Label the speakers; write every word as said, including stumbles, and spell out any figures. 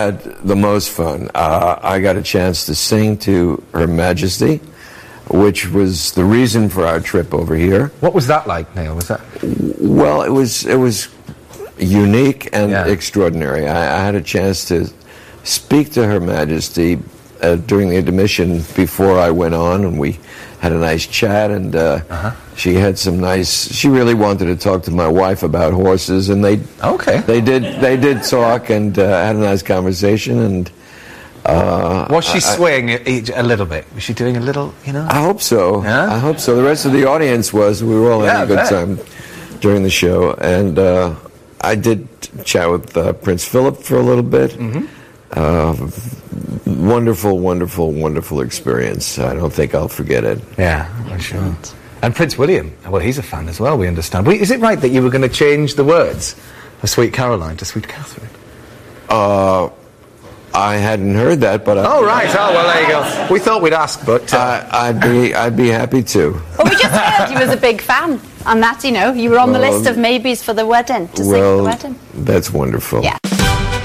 Speaker 1: had the most fun. Uh, I got a chance to sing to Her Majesty, which was the reason for our trip over here.
Speaker 2: What was that like, Neil? Was that?
Speaker 1: Well, it was it was unique and
Speaker 2: Yeah.
Speaker 1: extraordinary. I, I had a chance to speak to Her Majesty uh, during the intermission before I went on, and we had a nice chat, and uh,
Speaker 2: Uh-huh.
Speaker 1: she had some nice. She really wanted to talk to my wife about horses, and they
Speaker 2: Okay.
Speaker 1: they did they did talk and uh, had a nice conversation, and uh,
Speaker 2: Was she
Speaker 1: I-
Speaker 2: swaying a, a little bit? Was she doing a little, you know?
Speaker 1: I hope so.
Speaker 2: Yeah?
Speaker 1: I hope so. The rest of the audience was. We were all
Speaker 2: Yeah,
Speaker 1: having a good
Speaker 2: I bet.
Speaker 1: time during the show, and uh, I did chat with uh, Prince Philip for a little bit.
Speaker 2: Mm-hmm.
Speaker 1: Uh, wonderful, wonderful, wonderful experience. I don't think I'll forget it.
Speaker 2: Yeah, I'm sure. And Prince William, well, he's a fan as well, we understand. Wait, is it right that you were going to change the words of Sweet Caroline to Sweet Catherine?
Speaker 1: Uh, I hadn't heard that, but I,
Speaker 2: Oh, right. Oh, well, there you go. We thought we'd ask, but... Uh,
Speaker 1: I, I'd be I'd be happy to.
Speaker 3: Well, we just heard you was a big fan, and that, you know, you were on the
Speaker 1: Well,
Speaker 3: list of maybes for the wedding, to sing
Speaker 1: well,
Speaker 3: at the wedding.
Speaker 1: that's wonderful.
Speaker 3: Yeah.